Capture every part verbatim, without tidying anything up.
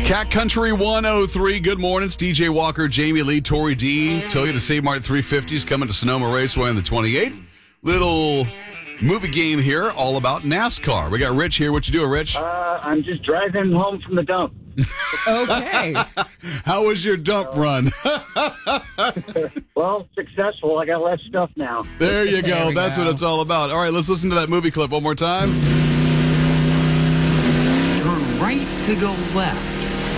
Cat Country one oh three. Good morning. It's D J Walker, Jamie Lee, Tori D. Toyota Save Mart three fifty is coming to Sonoma Raceway on the twenty-eighth. Little movie game here all about NASCAR. We got Rich here. What you doing, Rich? Uh, I'm just driving home from the dump. Okay. How was your dump run? Well, successful. I got less stuff now. There you go. There we That's go. what it's all about. All right, let's listen to that movie clip one more time. Turn right to go left.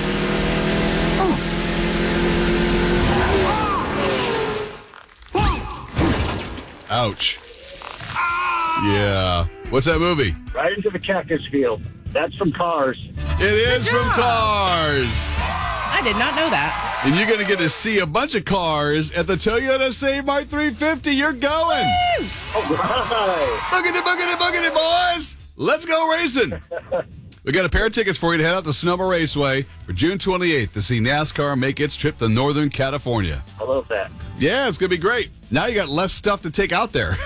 Ouch. Yeah. What's that movie? Right into the cactus field. That's from Cars. It is from Cars. I did not know that. And you're going to get to see a bunch of cars at the Toyota Save Mart three fifty. You're going. All right. Boogity, boogity, boogity, boys. Let's go racing. We got a pair of tickets for you to head out to Sonoma Raceway for June twenty-eighth to see NASCAR make its trip to Northern California. I love that. Yeah, it's going to be great. Now you got less stuff to take out there.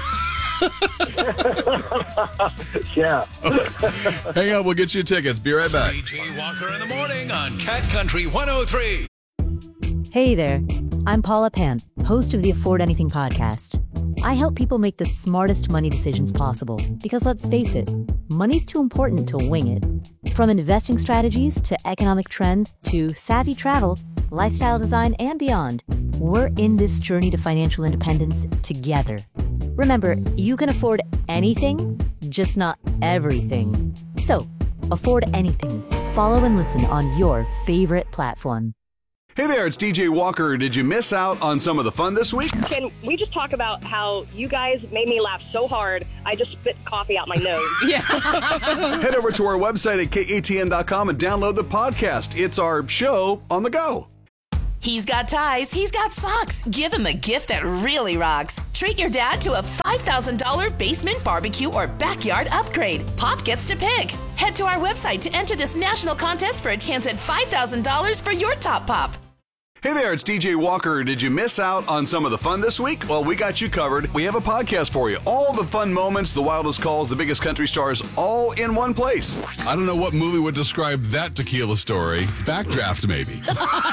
Yeah. Hang on, we'll get you tickets. Be right back. D J Walker in the morning on Cat Country one oh three. Hey there, I'm Paula Pant, host of the Afford Anything podcast. I help people make the smartest money decisions possible because let's face it, money's too important to wing it. From investing strategies to economic trends to savvy travel, lifestyle design, and beyond, we're in this journey to financial independence together. Remember, you can afford anything, just not everything. So, afford anything. Follow and listen on your favorite platform. Hey there, it's D J Walker. Did you miss out on some of the fun this week? Can we just talk about how you guys made me laugh so hard, I just spit coffee out my nose? Yeah. Head over to our website at K A T N dot com and download the podcast. It's our show on the go. He's got ties, he's got socks. Give him a gift that really rocks. Treat your dad to a five thousand dollars basement barbecue or backyard upgrade. Pop gets to pick. Head to our website to enter this national contest for a chance at five thousand dollars for your top pop. Hey there, it's D J Walker. Did you miss out on some of the fun this week? Well, we got you covered. We have a podcast for you. All the fun moments, the wildest calls, the biggest country stars, all in one place. I don't know what movie would describe that tequila story. Backdraft, maybe.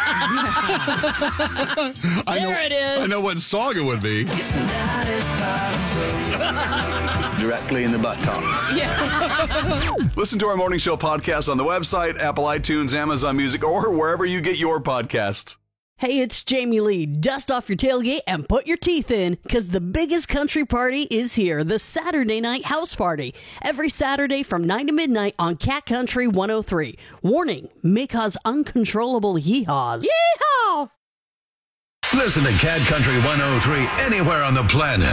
I know, There it is. I know what song it would be. Directly in the buttocks. Listen to our morning show podcast on the website, Apple iTunes, Amazon Music, or wherever you get your podcasts. Hey, it's Jamie Lee. Dust off your tailgate and put your teeth in, because the biggest country party is here, the Saturday Night House Party. Every Saturday from nine to midnight on Cat Country one oh three. Warning, may cause uncontrollable yee-haws. Yeehaw! Listen to Cat Country one oh three anywhere on the planet.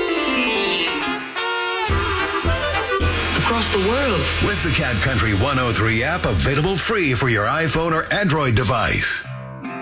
Across the world. With the Cat Country one oh three app available free for your iPhone or Android device.